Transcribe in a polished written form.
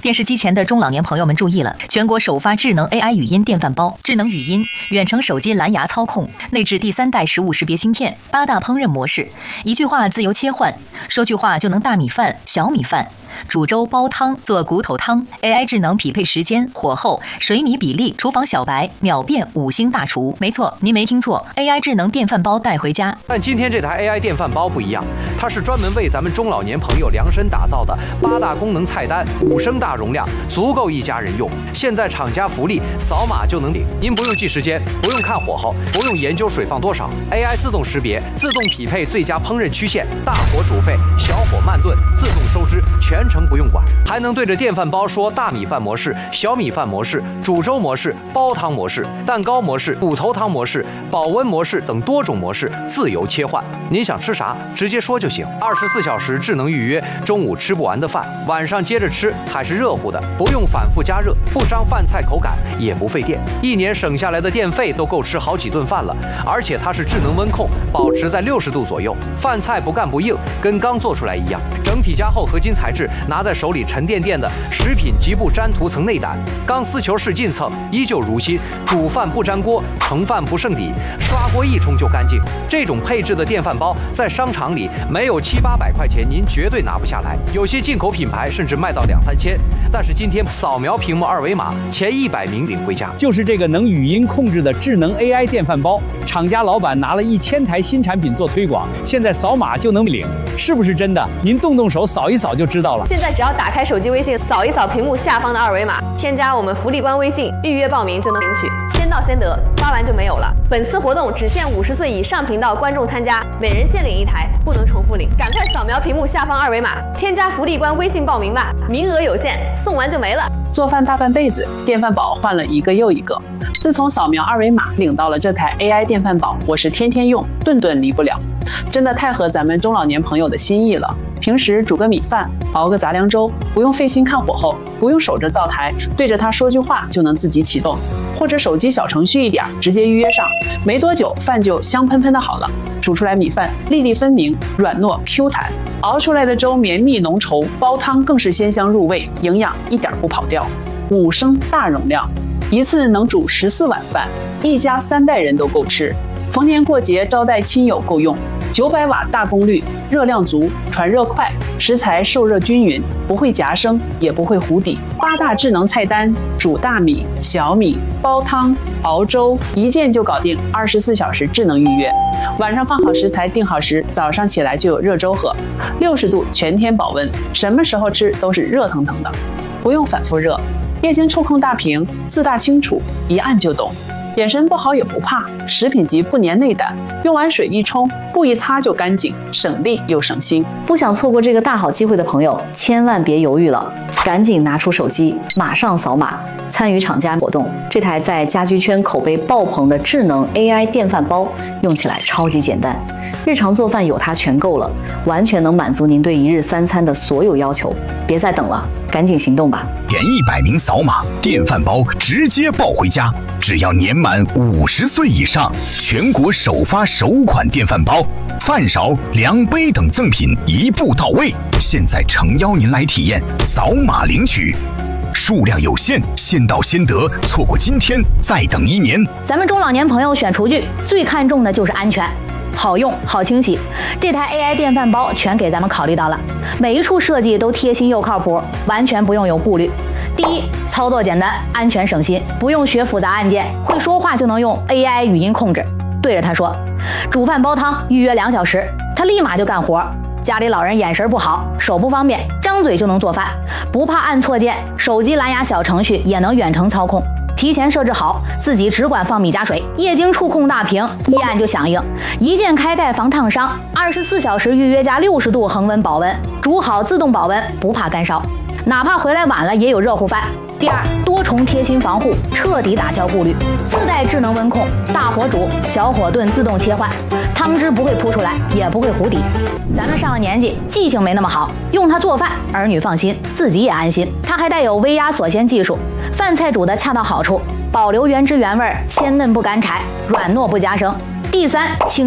电视机前的中老年朋友们注意了，全国首发智能 AI 语音电饭煲，智能语音、远程手机蓝牙操控，内置第3代食物识别芯片，8大烹饪模式，一句话自由切换，说句话就能大米饭、小米饭。煮粥、煲汤、做骨头汤 ，AI 智能匹配时间、火候、水米比例，厨房小白秒变5星大厨。没错，您没听错 ，AI 智能电饭煲带回家。 但今天这台 AI 电饭煲不一样，它是专门为咱们中老年朋友量身打造的8大功能菜单，5升大容量，足够一家人用。现在厂家福利，扫码就能领，您不用记时间，不用看火候，不用研究水放多少 ，AI 自动识别，自动匹配最佳烹饪曲线，大火煮沸，小火慢炖，自动收汁，全程不用管，还能对着电饭煲说大米饭模式、小米饭模式、煮粥模式、煲汤模式、蛋糕模式、骨头汤模式、保温模式等多种模式自由切换。您想吃啥，直接说就行。24小时智能预约，中午吃不完的饭，晚上接着吃还是热乎的，不用反复加热，不伤饭菜口感，也不费电。1年省下来的电费都够吃好几顿饭了。而且它是智能温控，保持在60度左右，饭菜不干不硬，跟刚做出来一样。整体加厚合金材质，拿在手里沉甸甸的，食品极不粘涂层内胆，钢丝球式进蹭依旧如新，煮饭不粘锅，盛饭不剩底，刷锅一冲就干净。这种配置的电饭煲在商场里没有700-800块钱，您绝对拿不下来。有些进口品牌甚至卖到2-3千。但是今天扫描屏幕2维码，前100名领回家。 就是这个能语音控制的智能 AI 电饭煲，厂家老板拿了1000台新产品做推广，现在扫码就能领，是不是真的？您动动手扫一扫就知道了。 现在只要打开手机微信，扫一扫屏幕下方的2维码，添加我们福利官微信，预约报名就能领取，先到先得，发完就没有了。本次活动只限50岁以上频道观众参加，每人限领1台，不能重复领。赶快扫描屏幕下方2维码，添加福利官微信报名吧，名额有限，送完就没了。 做饭大半辈子，电饭煲换了一个又一个。自从扫描2维码领到了这台 AI 电饭煲，我是天天用，顿顿离不了。真的太合咱们中老年朋友的心意了。平时煮个米饭，熬个杂粮粥，不用费心看火候，不用守着灶台，对着它说句话就能自己启动，或者手机小程序一点，直接预约上，没多久饭就香喷喷的好了。煮出来米饭粒粒分明，软糯 Q 弹，熬出来的粥绵密浓稠，煲汤更是鲜香入味，营养一点不跑掉。5升大容量，一次能煮14碗饭，一家3代人都够吃。逢年过节招待亲友够用。900瓦大功率，热量足，传热快，食材受热均匀，不会夹生，也不会糊底。8大智能菜单，煮大米、小米、煲汤、熬粥，一键就搞定，24小时智能预约。晚上放好食材，定好时，早上起来就有热粥喝，60度全天保温，什么时候吃都是热腾腾的，不用反复热。液晶触控大屏，字大清楚，一按就懂。眼神不好也不怕，食品级不粘内胆，用完水一冲，布一擦就干净，省力又省心。 不想错过这个大好机会的朋友，千万别犹豫了，赶紧拿出手机，马上扫码参与厂家活动。这台在家居圈口碑爆棚的智能 AI 电饭煲，用起来超级简单，日常做饭有它全够了，完全能满足您对1日3餐的所有要求。别再等了，赶紧行动吧！ 前100名扫码，电饭煲直接抱回家。只要年满50岁以上，全国首发首款电饭煲，饭勺、量杯等赠品一步到位。现在诚邀您来体验，扫码领取。数量有限，先到先得，错过今天再等1年。 咱们中老年朋友选厨具最看重的就是安全。好用好清洗，这台 AI 电饭煲全给咱们考虑到了，每一处设计都贴心又靠谱，完全不用有顾虑。第一，操作简单，安全省心，不用学复杂按键，会说话就能用 AI 语音控制，对着它说煮饭煲汤预约2小时，它立马就干活。家里老人眼神不好，手不方便，张嘴就能做饭，不怕按错键，手机蓝牙小程序也能远程操控。提前设置好，自己只管放米加水，液晶触控大屏，一按就响应，一键开盖防烫伤，24小时预约加60度恒温保温，煮好自动保温，不怕干烧，哪怕回来晚了也有热乎饭。第二，多重贴心防护，彻底打消顾虑，自带智能温控，大火煮，小火炖自动切换，汤汁不会扑出来，也不会糊底。咱们上了年纪，记性没那么好，用它做饭，儿女放心，自己也安心。它还带有微压锁鲜技术，饭菜煮得恰到好处，保留原汁原味，鲜嫩不干柴，软糯不夹生。第三，轻